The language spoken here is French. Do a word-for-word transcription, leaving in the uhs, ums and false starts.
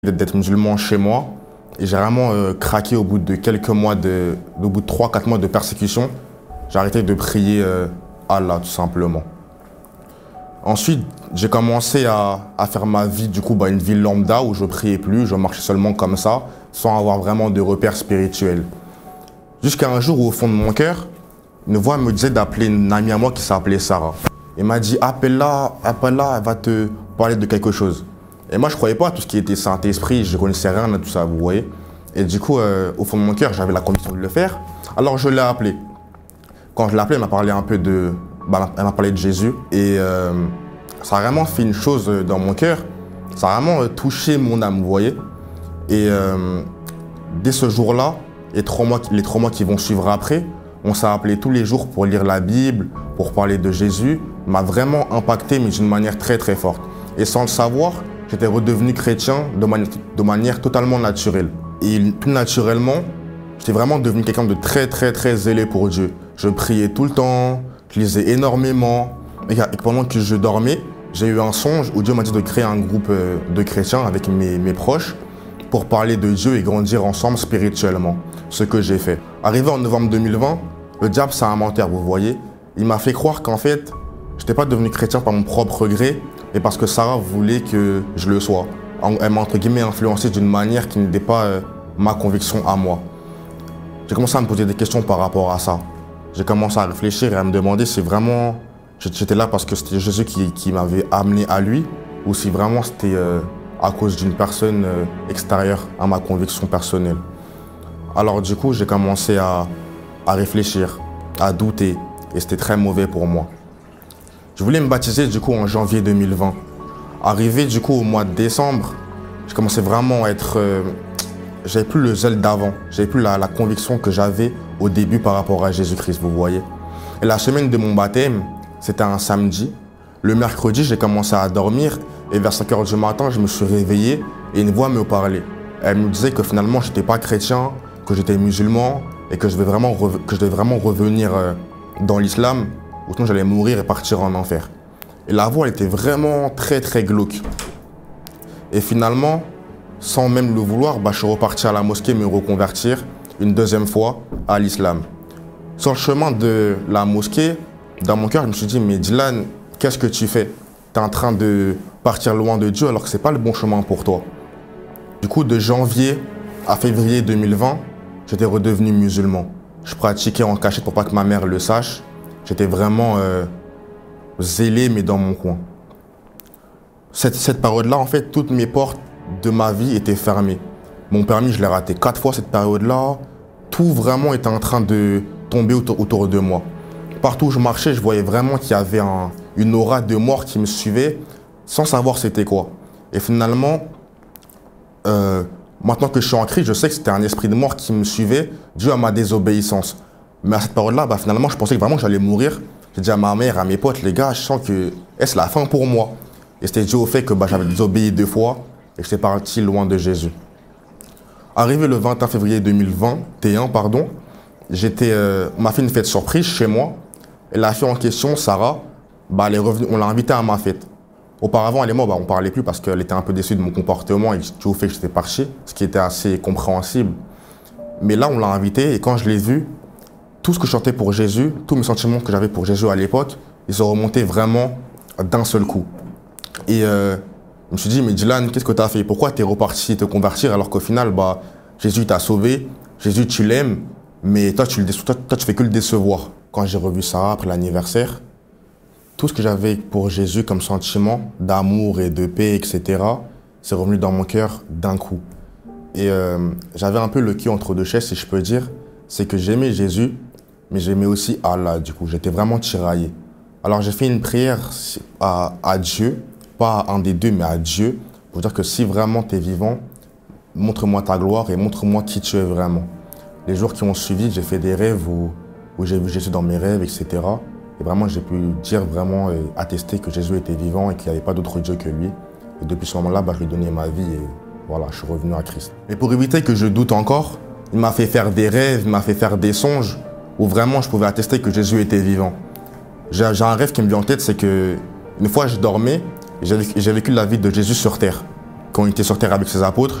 d'être musulman chez moi et j'ai vraiment euh, craqué au bout de quelques mois, de, au bout de trois quatre mois de persécution. J'ai arrêté de prier euh, Allah tout simplement. Ensuite, j'ai commencé à, à faire ma vie, du coup, bah, une vie lambda où je priais plus, je marchais seulement comme ça, sans avoir vraiment de repères spirituels. Jusqu'à un jour où, au fond de mon cœur, une voix me disait d'appeler une amie à moi qui s'appelait Sarah. Elle m'a dit, appelle-la, appelle-la, elle va te parler de quelque chose. Et moi, je ne croyais pas à tout ce qui était Saint-Esprit, je ne connaissais rien de tout ça, vous voyez. Et du coup, euh, au fond de mon cœur, j'avais la conviction de le faire. Alors, je l'ai appelée. Quand je l'ai appelée, elle m'a parlé un peu de... Bah, elle m'a parlé de Jésus. Et euh, ça a vraiment fait une chose dans mon cœur. Ça a vraiment touché mon âme, vous voyez. Et euh, dès ce jour-là, les trois mois, les trois mois qui vont suivre après, on s'est appelé tous les jours pour lire la Bible, pour parler de Jésus. M'a vraiment impacté, mais d'une manière très, très forte. Et sans le savoir, j'étais redevenu chrétien de, mani de manière totalement naturelle. Et tout naturellement, j'étais vraiment devenu quelqu'un de très, très, très zélé pour Dieu. Je priais tout le temps, je lisais énormément. Et pendant que je dormais, j'ai eu un songe où Dieu m'a dit de créer un groupe de chrétiens avec mes, mes proches pour parler de Dieu et grandir ensemble spirituellement. Ce que j'ai fait. Arrivé en novembre deux mille vingt, le diable, c'est un menteur, vous voyez. Il m'a fait croire qu'en fait, je n'étais pas devenu chrétien par mon propre gré, mais parce que Sarah voulait que je le sois. Elle m'a entre guillemets influencé d'une manière qui n'était pas euh, ma conviction à moi. J'ai commencé à me poser des questions par rapport à ça. J'ai commencé à réfléchir et à me demander si vraiment j'étais là parce que c'était Jésus qui, qui m'avait amené à lui, ou si vraiment c'était euh, à cause d'une personne euh, extérieure à ma conviction personnelle. Alors du coup, j'ai commencé à, à réfléchir, à douter, et c'était très mauvais pour moi. Je voulais me baptiser du coup en janvier deux mille vingt. Arrivé du coup au mois de décembre, je commençais vraiment à être... Euh, j'avais plus le zèle d'avant, j'avais plus la, la conviction que j'avais au début par rapport à Jésus-Christ, vous voyez. Et la semaine de mon baptême, c'était un samedi. Le mercredi, j'ai commencé à dormir et vers cinq heures du matin, je me suis réveillé et une voix me parlait. Elle me disait que finalement, je n'étais pas chrétien, que j'étais musulman et que je devais vraiment, que je devais vraiment revenir euh, dans l'islam, ou sinon j'allais mourir et partir en enfer. Et la voix, elle était vraiment très très glauque. Et finalement, sans même le vouloir, bah, je suis reparti à la mosquée me reconvertir une deuxième fois à l'islam. Sur le chemin de la mosquée, dans mon cœur, je me suis dit, mais Dylan, qu'est-ce que tu fais? Tu es en train de partir loin de Dieu alors que ce n'est pas le bon chemin pour toi. Du coup, de janvier à février deux mille vingt, j'étais redevenu musulman. Je pratiquais en cachette pour pas que ma mère le sache. J'étais vraiment euh, zélé, mais dans mon coin. Cette, cette période-là, en fait, toutes mes portes de ma vie étaient fermées. Mon permis, je l'ai raté quatre fois cette période-là. Tout vraiment était en train de tomber autour, autour de moi. Partout où je marchais, je voyais vraiment qu'il y avait un, une aura de mort qui me suivait sans savoir c'était quoi. Et finalement, euh, maintenant que je suis en Christ, je sais que c'était un esprit de mort qui me suivait dû à ma désobéissance. Mais à cette période-là, bah, finalement, je pensais que vraiment que j'allais mourir. J'ai dit à ma mère, à mes potes, les gars, je sens que c'est la fin pour moi. Et c'était dû au fait que bah, j'avais désobéi deux fois et que j'étais parti loin de Jésus. Arrivé le vingt et un février deux mille vingt et un, pardon, j'étais, euh, on m'a fait une fête surprise chez moi. Et la fille en question, Sarah, bah, elle est revenue, on l'a invitée à ma fête. Auparavant, elle et moi, bah, on ne parlait plus parce qu'elle était un peu déçue de mon comportement et dû au fait que j'étais parti, ce qui était assez compréhensible. Mais là, on l'a invitée et quand je l'ai vue, tout ce que je chantais pour Jésus, tous mes sentiments que j'avais pour Jésus à l'époque, ils sont remontés vraiment d'un seul coup. Et euh, je me suis dit, mais Dylan, qu'est-ce que tu as fait? Pourquoi tu es reparti te convertir alors qu'au final, bah, Jésus t'a sauvé, Jésus tu l'aimes, mais toi tu, le toi, toi, tu fais que le décevoir. Quand j'ai revu Sarah après l'anniversaire, tout ce que j'avais pour Jésus comme sentiment d'amour et de paix, et cetera, c'est revenu dans mon cœur d'un coup. Et euh, j'avais un peu le cul entre deux chaises, si je peux dire. C'est que j'aimais Jésus, mais j'aimais aussi Allah, du coup. J'étais vraiment tiraillé. Alors j'ai fait une prière à, à Dieu, pas à un des deux, mais à Dieu, pour dire que si vraiment tu es vivant, montre-moi ta gloire et montre-moi qui tu es vraiment. Les jours qui ont suivi, j'ai fait des rêves où, où j'ai vu Jésus dans mes rêves, et cetera. Et vraiment, j'ai pu dire, vraiment, euh, attester que Jésus était vivant et qu'il n'y avait pas d'autre Dieu que lui. Et depuis ce moment-là, bah, je lui ai donné ma vie et voilà, je suis revenu à Christ. Et pour éviter que je doute encore, il m'a fait faire des rêves, il m'a fait faire des songes où vraiment je pouvais attester que Jésus était vivant. J'ai un rêve qui me vient en tête, c'est que une fois je dormais, j'ai vécu la vie de Jésus sur terre. quand il était sur terre avec ses apôtres,